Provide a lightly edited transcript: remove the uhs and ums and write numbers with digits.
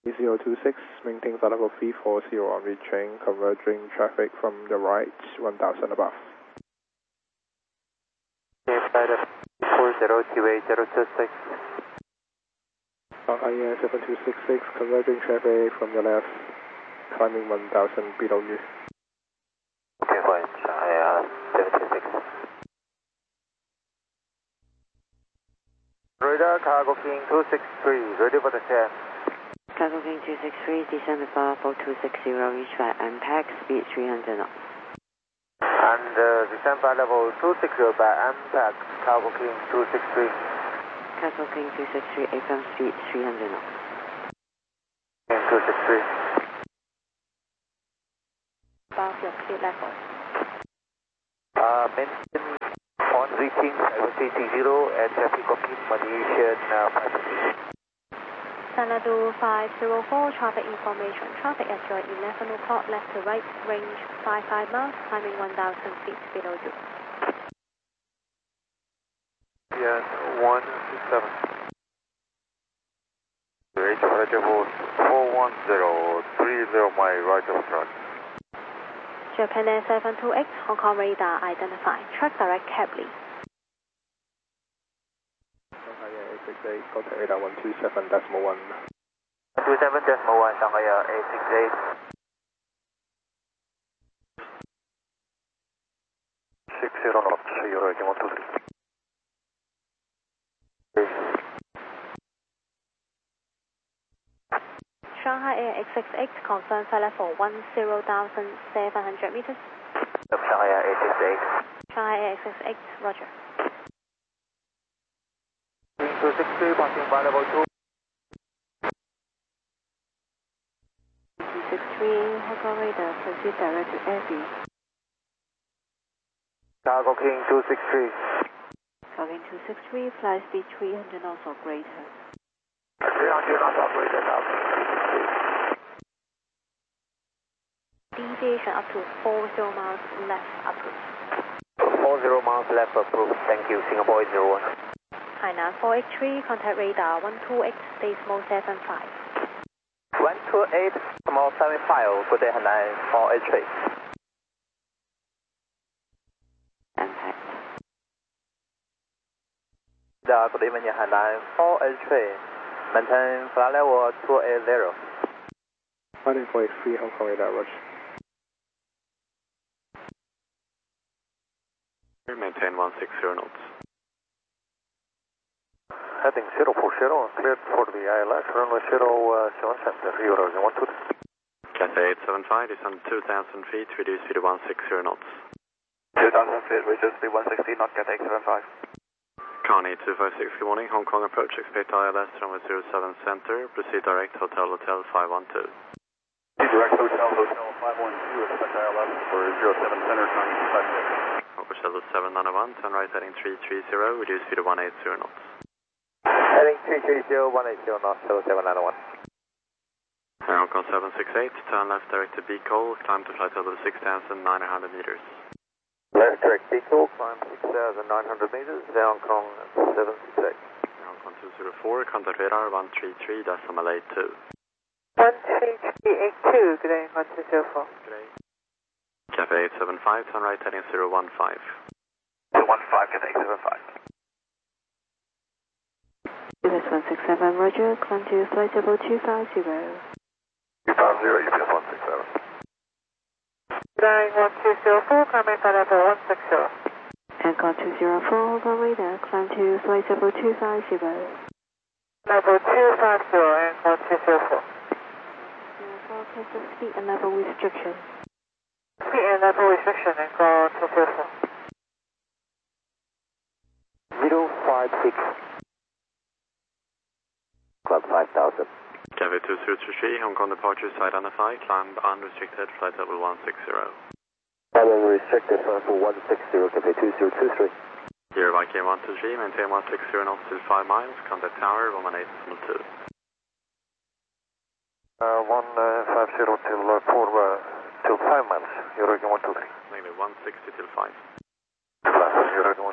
3026, maintain flight level 340 on retrain, converging traffic from the right, 1000 above. Flight level 40, QA 026. Shanghai Air 7266, converging traffic from the left, climbing 1000 below you. Okay, fine, Shanghai Air 726. Radar cargo king 263, ready for descent. Cargo King 263, descend above 4260, reach by MPAC, speed 300 knots. And descend by level 260 by MPAC, Cargo King 263. Cargo King 263, FM speed 300 knots. King 263. Above your speed level. Maintain on reaching velocity 0 and traffic complete Malaysian 550. Xanadu 504, traffic information. Traffic at your 11 o'clock left to right, range 55 miles, climbing 1000 feet below you. Yes, 167. Range approachable 41030 my right of track. Japan Air 728, Hong Kong radar identified. Track direct cably. Shanghai Air 868, contact radar 127.1. 127.1, Shanghai Air 868. 60 knots, Euro 123. Shanghai Air 868, confirm flight level 10,700 meters. Shanghai Air 868. Shanghai Air 868, roger. 263, passing by level 2. 263, Hong Kong radar, proceed direct to airbase. Cargo King 263. Cargo King 263, fly speed 300 knots or greater. 300 knots or greater now. Deviation up to 40 miles left approved. 40 miles left approved. Thank you. Singapore 801. Hainan 483, contact radar 128, decimal 75. 128, small 75, good day, Hainan 483. MPAC. Good evening, Hainan 483. Maintain flight level 280. Hainan 483, Hong Kong radar, roger. Maintain 160 knots. Heading 040, cleared for the ILS, runway 07 center, Euro 123. Cathay 875, descend 2000 feet, reduce speed to 160 knots. 2000 feet, reduce speed 160 knots, Cathay 875. Connie 256, good morning, Hong Kong approach, expect ILS, runway 07 center, proceed direct, Hotel 512. Direct Hotel 512, expect ILS for 07 center, Connie 256. Hotel 791, turn right heading 330, reduce speed to 180 knots. Heading 330, 180 knots, 0791. Hong Kong 768, turn left direct to Bicol, climb to flight level 6,900 meters. Left direct Bicol, climb 6,900 meters, Hong Kong 768. Hong Kong 204, contact radar 133.82. 13382, good day, 1204. Good day. Cathay 875, turn right heading 015. 215, Cathay 875. US 167, roger, climb to flight level 250. 250, UPS 167. 1204, climbing flight level 160. Anchor 204, Hong Kong radar, climb to flight level 250. Level 250, Anchor 204. 204, test of speed and level restriction. Speed and level restriction, Anchor 204. 056. Club 5000. Cathay 233, Hong Kong departure site identified, climb unrestricted, flight level 160. Level restricted, flight level 160, Cathay 2023. Here, YK 123, maintain 160 knots till 5 miles, contact tower 118.2. 150 till 5 miles, Euro 123. Maybe 160 till 5. 5, Euro 123.